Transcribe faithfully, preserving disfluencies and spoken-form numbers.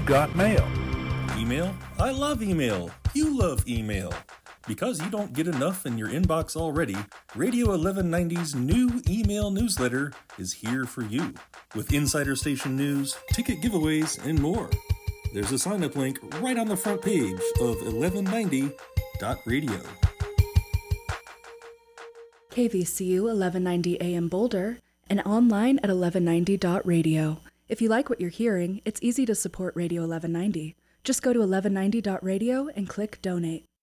got mail. Email? I love email. You love email. Because you don't get enough in your inbox already, Radio eleven ninety's new email newsletter is here for you, with insider station news, ticket giveaways, and more. There's a sign-up link right on the front page of eleven ninety dot radio. K V C U eleven ninety A M Boulder and online at eleven ninety dot radio. If you like what you're hearing, it's easy to support Radio eleven ninety. Just go to eleven ninety dot radio and click Donate.